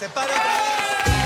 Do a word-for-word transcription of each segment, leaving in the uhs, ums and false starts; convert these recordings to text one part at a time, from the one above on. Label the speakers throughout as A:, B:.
A: Se para otra vez.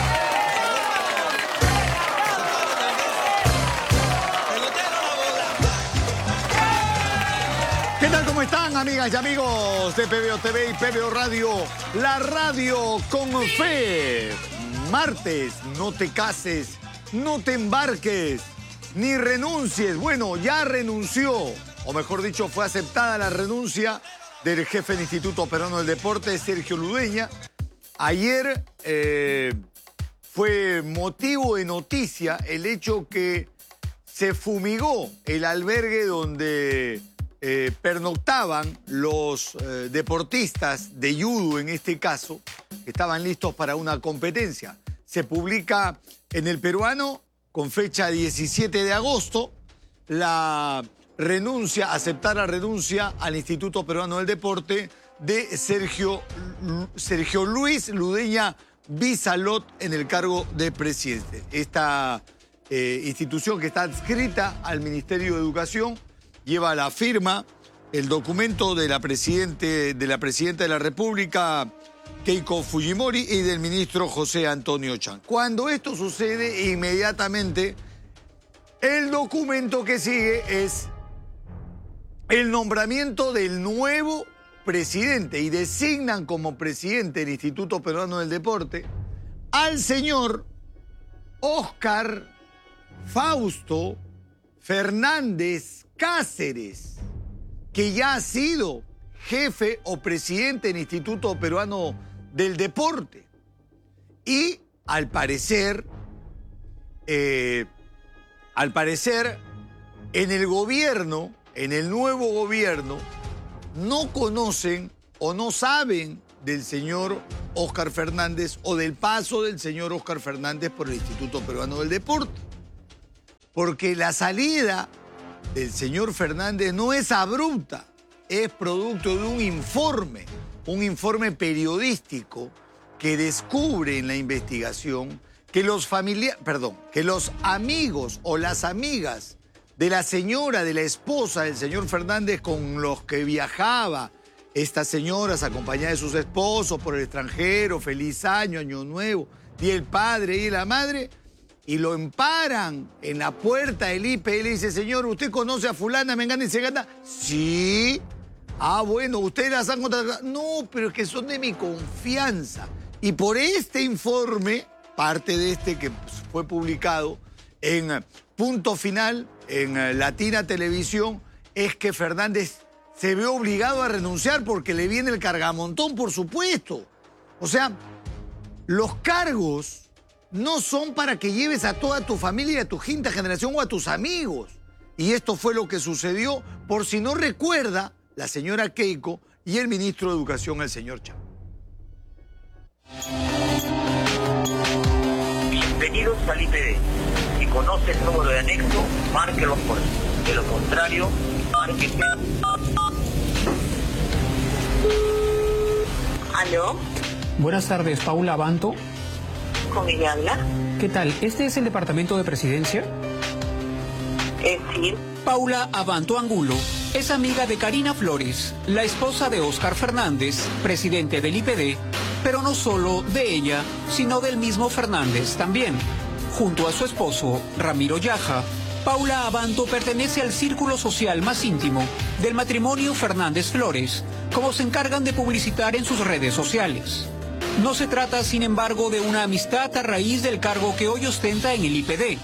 B: ¿Qué tal? ¿Cómo están, amigas y amigos de P B O T V y P B O Radio? La radio con fe. Martes, no te cases, no te embarques, ni renuncies. Bueno, ya renunció, o mejor dicho, fue aceptada la renuncia del jefe del Instituto Peruano del Deporte, Sergio Ludeña. Ayer eh, fue motivo de noticia el hecho que se fumigó el albergue donde eh, pernoctaban los eh, deportistas de judo, en este caso, que estaban listos para una competencia. Se publica en El Peruano, con fecha diecisiete de agosto, la renuncia, aceptar la renuncia al Instituto Peruano del Deporte de Sergio, Sergio Luis Ludeña Bizalot en el cargo de presidente. Esta eh, institución, que está adscrita al Ministerio de Educación, lleva la firma, el documento de la, presidente, de la Presidenta de la República, Keiko Fujimori, y del ministro José Antonio Chang. Cuando esto sucede, inmediatamente el documento que sigue es el nombramiento del nuevo presidente, y designan como presidente del Instituto Peruano del Deporte al señor Óscar Fausto Fernández Cáceres, que ya ha sido jefe o presidente del Instituto Peruano del Deporte. Y al parecer, eh, al parecer, en el gobierno, en el nuevo gobierno, no conocen o no saben del señor Óscar Fernández o del paso del señor Óscar Fernández por el Instituto Peruano del Deporte. Porque la salida del señor Fernández no es abrupta, es producto de un informe, un informe periodístico que descubre en la investigación que los familiares, perdón, que los amigos o las amigas de la señora, de la esposa del señor Fernández, con los que viajaba estas señoras acompañadas de sus esposos por el extranjero, feliz año, año nuevo, y el padre y la madre, y lo emparan en la puerta del I P. Él le dice: señor, ¿usted conoce a fulana, mengana y segata? Sí. Ah, bueno, ¿ustedes las han contratado? No, pero es que son de mi confianza. Y por este informe, parte de este que fue publicado en Punto Final, en Latina Televisión, es que Fernández se ve obligado a renunciar porque le viene el cargamontón, por supuesto. O sea, los cargos no son para que lleves a toda tu familia, a tu quinta generación o a tus amigos. Y esto fue lo que sucedió, por si no recuerda, la señora Keiko y el ministro de Educación, el señor Chang.
C: Bienvenidos al I P D. Si conoce el número de anexo, márquelo por él. De lo contrario, márquese.
D: ¿Aló?
E: Buenas tardes, Paula Abanto.
D: ¿Con ella habla?
E: ¿Qué tal? ¿Este es el departamento de presidencia?
D: Eh, sí.
E: Paula Abanto Angulo es amiga de Karina Flores, la esposa de Óscar Fernández, presidente del I P D, pero no solo de ella, sino del mismo Fernández también. Junto a su esposo, Ramiro Yaja, Paula Abanto pertenece al círculo social más íntimo del matrimonio Fernández Flores, como se encargan de publicitar en sus redes sociales. No se trata, sin embargo, de una amistad a raíz del cargo que hoy ostenta en el I P D.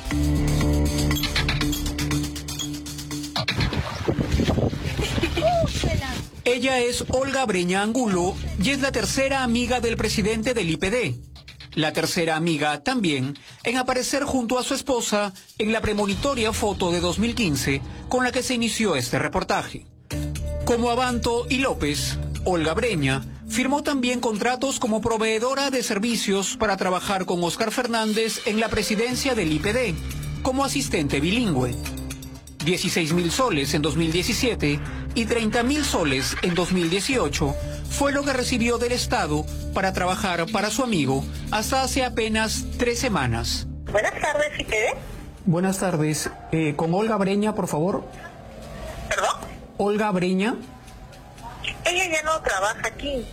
E: Ella es Olga Breña Angulo y es la tercera amiga del presidente del I P D. La tercera amiga también en aparecer junto a su esposa en la premonitoria foto de dos mil quince con la que se inició este reportaje. Como Abanto y López, Olga Breña firmó también contratos como proveedora de servicios para trabajar con Óscar Fernández en la presidencia del I P D, como asistente bilingüe. dieciséis mil soles en dos mil diecisiete y treinta mil soles en dos mil dieciocho fue lo que recibió del Estado para trabajar para su amigo hasta hace apenas tres semanas.
D: Buenas tardes, I P D.
E: Buenas tardes. Eh, con Olga Breña, por favor.
D: ¿Perdón?
E: Olga Breña.
D: Ella ya no trabaja aquí.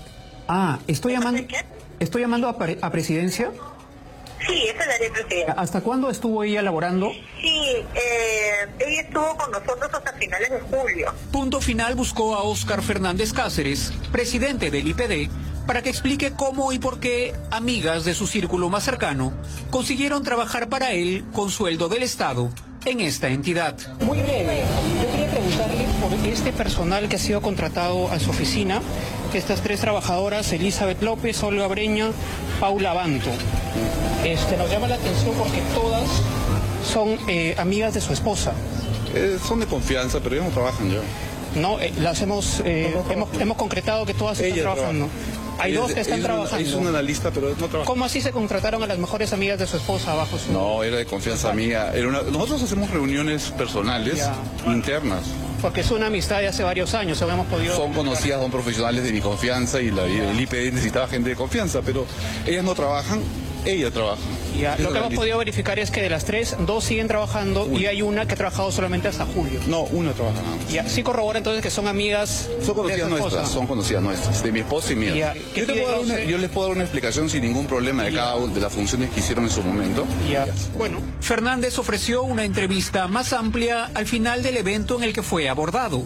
E: Ah, estoy llamando,
D: ¿Qué?
E: estoy llamando a, pre- a presidencia.
D: Sí, esa es la de presidente.
E: ¿Hasta cuándo estuvo ella laborando?
D: Sí, eh, ella estuvo con nosotros hasta finales de julio.
E: Punto Final buscó a Óscar Fernández Cáceres, presidente del I P D, para que explique cómo y por qué amigas de su círculo más cercano consiguieron trabajar para él con sueldo del Estado en esta entidad. Muy breve, yo quería preguntarle por este personal que ha sido contratado a su oficina, estas tres trabajadoras, Elizabeth López, Olga Breña, Paula Banto. Este, nos llama la atención porque todas son eh, amigas de su esposa.
A: Eh, son de confianza, pero ellos no trabajan ya.
E: No, eh, las hemos, eh,
A: No, no,
E: hemos,
A: no.
E: hemos concretado que todas están
A: Ella
E: trabajando.
A: trabaja.
E: Hay
A: Ella-
E: dos que están
A: ella es una-
E: trabajando.
A: ella es una analista, pero no trabaja.
E: ¿Cómo así se contrataron a las mejores amigas de su esposa bajo su...
A: No, era de confianza mía. Era una- Nosotros hacemos reuniones personales,
E: Ya.
A: internas.
E: Porque es una amistad de hace varios años, según hemos podido...
A: Son conocidas, son profesionales de mi confianza y la, y el I P D necesitaba gente de confianza, pero ellas no trabajan, ella trabaja.
E: Ya,
A: Es
E: lo que hemos
A: analista.
E: podido verificar es que de las tres, dos siguen trabajando y hay una que ha trabajado solamente hasta julio.
A: No, una trabaja nada más.
E: Ya, sí corrobora entonces que son amigas
A: Son
E: de
A: conocidas
E: su esposa.
A: nuestras, son conocidas nuestras, de mi esposa y mía.
E: Ya,
A: Yo,
E: ¿qué
A: te
E: pide
A: puedo dar una-
E: doce?
A: yo les puedo dar una explicación sin ningún problema de cada una de las funciones que hicieron en su momento.
E: Ya. Bueno, Fernández ofreció una entrevista más amplia al final del evento en el que fue abordado.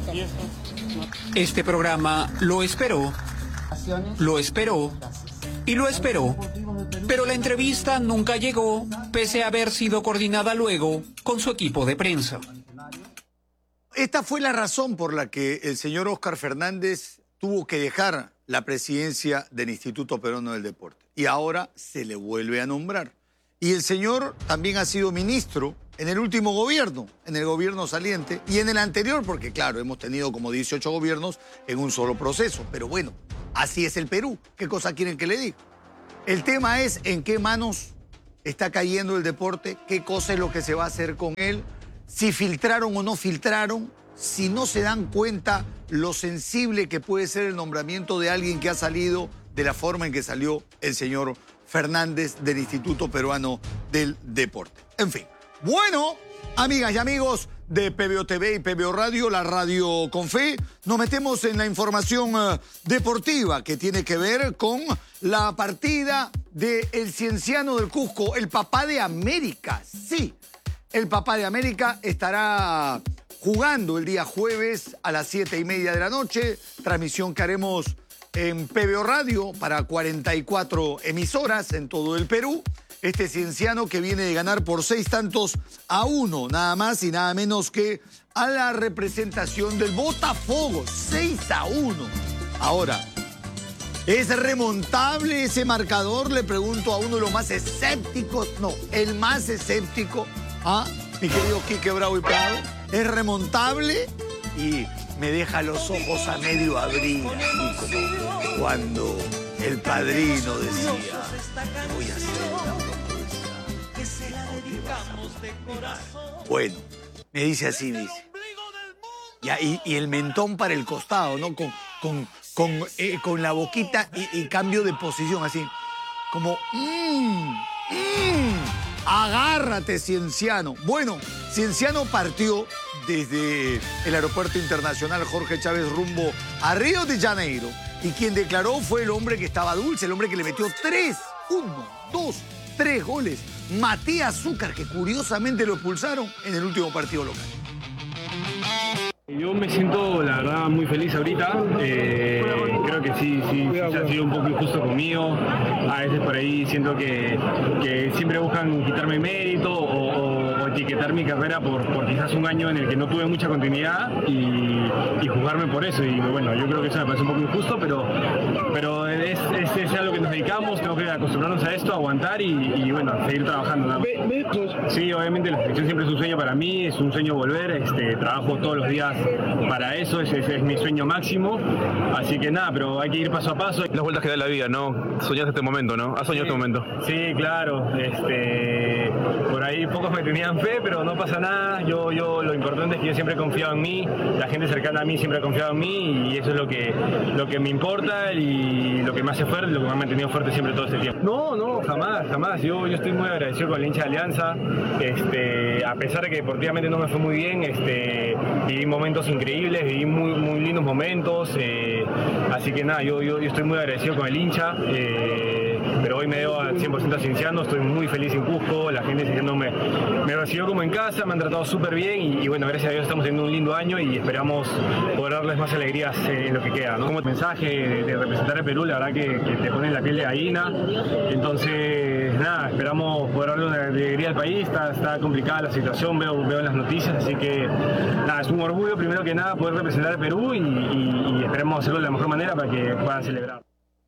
E: Este programa lo esperó, lo esperó y lo esperó, pero la entrevista nunca llegó, pese a haber sido coordinada luego con su equipo de prensa.
B: Esta fue la razón por la que el señor Óscar Fernández tuvo que dejar la presidencia del Instituto Peruano del Deporte. Y ahora se le vuelve a nombrar. Y el señor también ha sido ministro en el último gobierno, en el gobierno saliente, y en el anterior, porque claro, hemos tenido como dieciocho gobiernos en un solo proceso. Pero bueno, así es el Perú. ¿Qué cosa quieren que le diga? El tema es en qué manos está cayendo el deporte, qué cosa es lo que se va a hacer con él, si filtraron o no filtraron, si no se dan cuenta lo sensible que puede ser el nombramiento de alguien que ha salido de la forma en que salió el señor Fernández del Instituto Peruano del Deporte. En fin, bueno, amigas y amigos de P B O T V y P B O Radio, la radio con fe, nos metemos en la información eh, deportiva que tiene que ver con la partida del Cienciano del Cusco, el papá de América, sí. El papá de América estará jugando el día jueves a las siete y media de la noche, transmisión que haremos en P B O Radio para cuarenta y cuatro emisoras en todo el Perú. Este cienciano que viene de ganar por seis tantos a uno, nada más y nada menos que a la representación del Botafogo, seis a uno. Ahora, ¿es remontable ese marcador? Le pregunto a uno de los más escépticos, no, el más escéptico, ¿ah? Mi querido Quique Bravo y Prado, ¿es remontable? Y me deja los ojos a medio abrir, así como cuando el padrino decía, voy a hacer una propuesta. Bueno, me dice así, me dice. Ya, y, y el mentón para el costado, ¿no? Con, con, con, eh, con la boquita y, y cambio de posición, así. Como, mmm, mmm, agárrate, Cienciano. Bueno, Cienciano partió desde el Aeropuerto Internacional Jorge Chávez rumbo a Río de Janeiro. Y quien declaró fue el hombre que estaba dulce, el hombre que le metió tres, uno, dos, tres goles. Matías Zúcar, que curiosamente lo expulsaron en el último partido local.
F: Yo me siento, la verdad, muy feliz ahorita. Eh, creo que sí, sí, sí, se ha sido un poco injusto conmigo. A veces por ahí siento que, que siempre buscan quitarme mérito o, o, o etiquetar mi carrera por, por quizás un año en el que no tuve mucha continuidad y, y juzgarme por eso. Y bueno, yo creo que eso me parece un poco injusto, pero, pero es, es, es a lo que nos dedicamos. Tenemos que acostumbrarnos a esto, aguantar y, y bueno, seguir trabajando, ¿no? Sí, obviamente la selección siempre es un sueño para mí, es un sueño volver. Este, trabajo todos los días para eso, ese, ese es mi sueño máximo, así que nada, pero hay que ir paso a paso.
G: Las vueltas que da la vida, ¿no? Soñaste este momento, ¿no? ¿Has soñado
F: Sí,
G: este momento?
F: Sí, claro, este, por ahí pocos me tenían fe, pero no pasa nada, yo, yo, lo importante es que yo siempre he confiado en mí, la gente cercana a mí siempre ha confiado en mí y eso es lo que, lo que me importa y lo que me hace fuerte, lo que me ha mantenido fuerte siempre todo este tiempo. No, no, jamás, jamás, yo, yo estoy muy agradecido con el hincha de Alianza, este, a pesar de que deportivamente no me fue muy bien, este, viví momentos increíbles, viví muy, muy lindos momentos, eh, Así que nada, yo, yo, yo estoy muy agradecido con el hincha, eh, pero hoy me debo al cien por ciento a Cienciano, estoy muy feliz en Cusco, la gente de Cienciano me, me recibió como en casa, me han tratado súper bien y, y bueno, gracias a Dios estamos teniendo un lindo año y esperamos poder darles más alegrías en lo que queda, ¿no? Como mensaje de, de representar a Perú, la verdad que, que te ponen la piel de gallina, entonces nada, esperamos poder darle una alegría al país, está, está complicada la situación, veo, veo en las noticias, así que nada, es un orgullo primero que nada poder representar a Perú y, y, y esperemos hacerlo de la mejor manera para que puedan celebrar.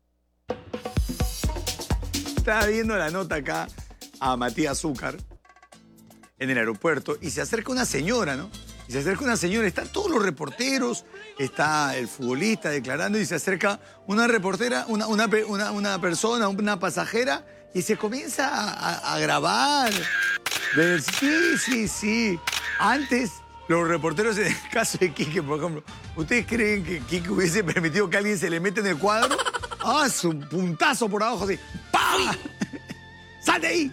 B: Estaba viendo la nota acá a Matías Zúcar en el aeropuerto y se acerca una señora, ¿no? Y se acerca una señora, están todos los reporteros, está el futbolista declarando y se acerca una reportera, una, una, una, una persona, una pasajera y se comienza a, a, a grabar. De, sí, sí, sí. Antes, los reporteros, en el caso de Quique, por ejemplo, ¿ustedes creen que Quique hubiese permitido que alguien se le mete en el cuadro? ¡Ah, su puntazo por abajo así! ¡Pah! ¡Sal de ahí!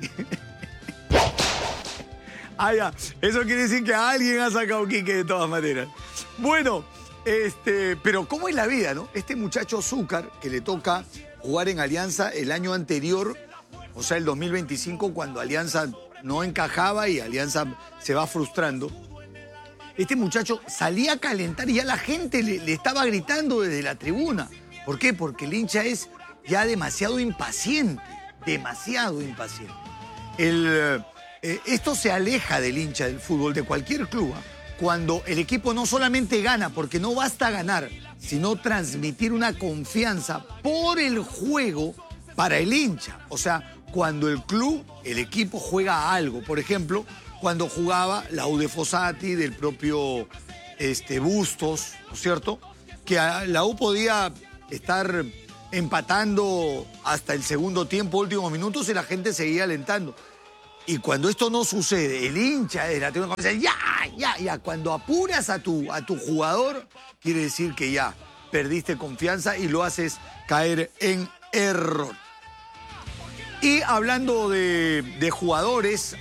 B: Ah, ya. Eso quiere decir que alguien ha sacado Quique de todas maneras. Bueno, este, pero ¿cómo es la vida, no? Este muchacho Zúcar, que le toca jugar en Alianza el año anterior, o sea, el dos mil veinticinco, cuando Alianza no encajaba y Alianza se va frustrando. Este muchacho salía a calentar y ya la gente le, le estaba gritando desde la tribuna. ¿Por qué? Porque el hincha es ya demasiado impaciente, demasiado impaciente. El, eh, esto se aleja del hincha del fútbol, de cualquier club, ¿eh? Cuando el equipo no solamente gana, porque no basta ganar, sino transmitir una confianza por el juego para el hincha. O sea, cuando el club, el equipo juega a algo. Por ejemplo, cuando jugaba la U de Fossati, del propio este, Bustos, ¿no es cierto? Que la U podía estar empatando hasta el segundo tiempo, últimos minutos, y la gente seguía alentando. Y cuando esto no sucede, el hincha de la tribuna dice, ya, ya, ya. Cuando apuras a tu, a tu jugador, quiere decir que ya perdiste confianza y lo haces caer en error. Y hablando de, de jugadores...